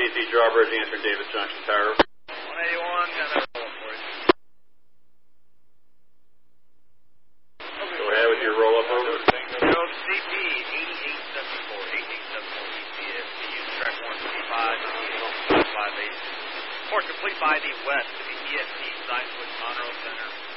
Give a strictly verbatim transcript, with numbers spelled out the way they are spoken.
D C Drawbridge, answering Davis Junction Tower. one eighty-one, got that roll for you. Go ahead with your roll-up over. Go C P eighty-eight seventy-four, eighty-eight seventy-four E T S, to use track one fifty-five, five eight. Report complete by the west to the E S T Science Monroe Center.